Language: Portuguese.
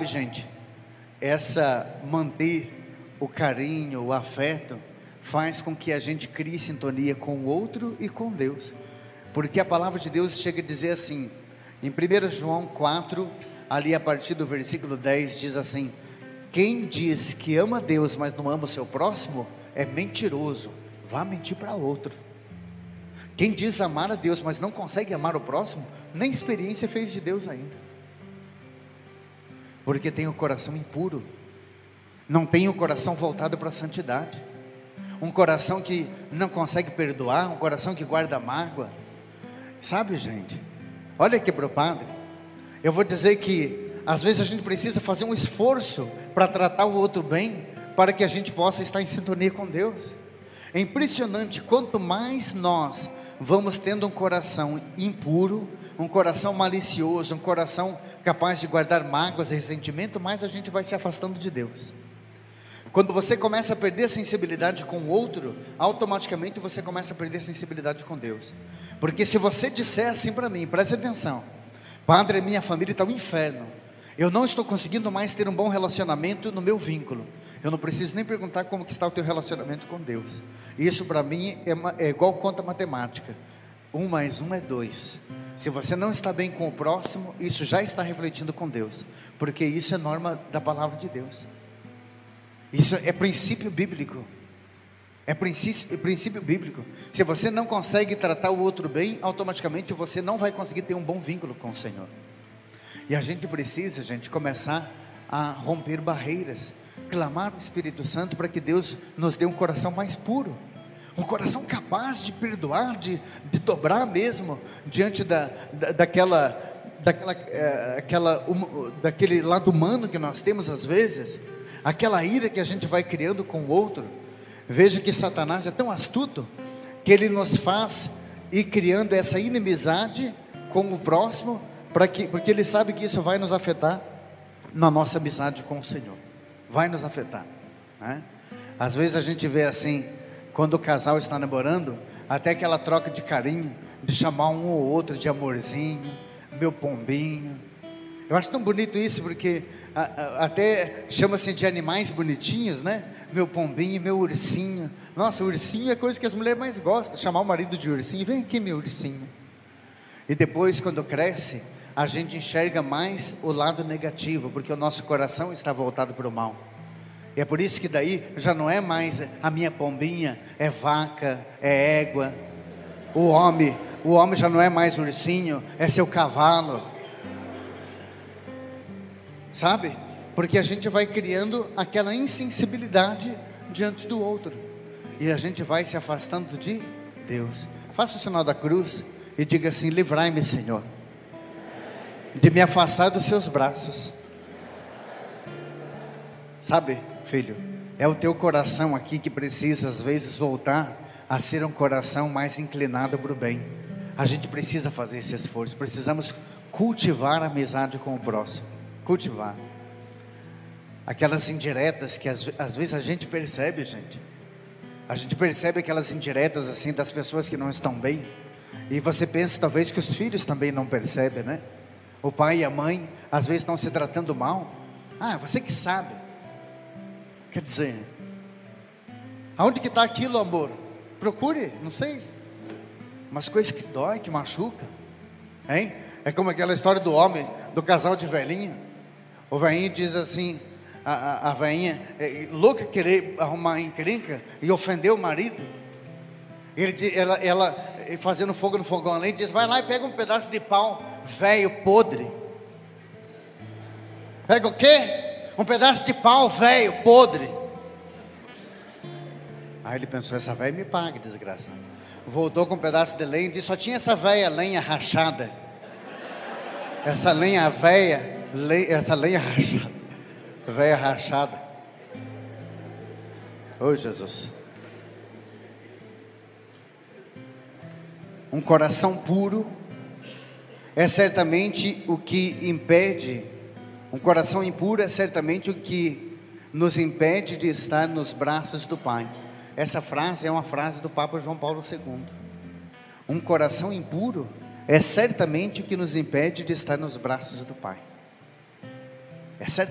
Sabe, gente, manter o carinho, o afeto, faz com que a gente crie sintonia com o outro e com Deus. Porque a palavra de Deus chega a dizer assim, em 1 João 4, ali a partir do versículo 10, diz assim: quem diz que ama Deus, mas não ama o seu próximo, é mentiroso, vá mentir para outro. Quem diz amar a Deus, mas não consegue amar o próximo, nem experiência fez de Deus ainda. Porque tem o coração impuro, não tem o coração voltado para a santidade, um coração que não consegue perdoar, um coração que guarda mágoa. Sabe, gente, olha aqui para o padre, eu vou dizer que às vezes a gente precisa fazer um esforço para tratar o outro bem, para que a gente possa estar em sintonia com Deus. É impressionante, quanto mais nós vamos tendo um coração impuro, um coração malicioso, um coração capaz de guardar mágoas e ressentimento, mais a gente vai se afastando de Deus. Quando você começa a perder a sensibilidade com o outro, automaticamente você começa a perder a sensibilidade com Deus. Porque se você disser assim para mim, preste atenção: padre, minha família está um inferno, eu não estou conseguindo mais ter um bom relacionamento no meu vínculo, eu não preciso nem perguntar como que está o teu relacionamento com Deus. Isso para mim é igual conta matemática, 1 mais 1 é 2. Se você não está bem com o próximo, isso já está refletindo com Deus, porque isso é norma da palavra de Deus. Isso é princípio bíblico. É princípio bíblico. Se você não consegue tratar o outro bem, automaticamente você não vai conseguir ter um bom vínculo com o Senhor. E a gente precisa, gente, começar a romper barreiras, clamar o Espírito Santo para que Deus nos dê um coração mais puro, um coração capaz de perdoar, de dobrar mesmo diante daquele lado humano que nós temos às vezes, aquela ira que a gente vai criando com o outro. Veja que Satanás é tão astuto, que ele nos faz ir criando essa inimizade com o próximo, porque ele sabe que isso vai nos afetar na nossa amizade com o Senhor, vai nos afetar, né? Às vezes a gente vê assim, quando o casal está namorando, até aquela troca de carinho, de chamar um ou outro de amorzinho, meu pombinho. Eu acho tão bonito isso, porque até chama-se de animais bonitinhos, né? Meu pombinho, meu ursinho. Nossa, ursinho é coisa que as mulheres mais gostam, chamar o marido de ursinho. Vem aqui, meu ursinho. E depois, quando cresce, a gente enxerga mais o lado negativo, porque o nosso coração está voltado para o mal. E é por isso que daí já não é mais a minha pombinha, é vaca, é égua. O homem já não é mais ursinho, é seu cavalo. Sabe? Porque a gente vai criando aquela insensibilidade diante do outro, e a gente vai se afastando de Deus. Faça o sinal da cruz e diga assim: livrai-me, Senhor, de me afastar dos seus braços. Sabe, filho, é o teu coração aqui que precisa às vezes voltar a ser um coração mais inclinado para o bem. A gente precisa fazer esse esforço, precisamos cultivar a amizade com o próximo, cultivar aquelas indiretas que às vezes a gente percebe, gente. A gente percebe aquelas indiretas assim das pessoas que não estão bem, e você pensa talvez que os filhos também não percebem, né? O pai e a mãe às vezes estão se tratando mal. Você que sabe. Quer dizer, aonde que está aquilo, amor? Procure, não sei. Umas coisas que dói, que machuca, hein? É como aquela história do homem, do casal de velhinha. O velhinho diz assim, a velhinha louca, querer arrumar encrenca e ofender o marido. Ela fazendo fogo no fogão ali, diz: vai lá e pega um pedaço de pau velho, podre. Pega o quê? Um pedaço de pau velho, podre. Aí ele pensou: essa velha me paga, desgraçado. Voltou com um pedaço de lenha e disse: só tinha essa velha lenha rachada. Essa lenha velha, essa lenha rachada, velha rachada. Oh, Jesus. Um coração puro é certamente o que impede. Um coração impuro é certamente o que nos impede de estar nos braços do Pai. Essa frase é uma frase do Papa João Paulo II. Um coração impuro é certamente o que nos impede de estar nos braços do Pai. É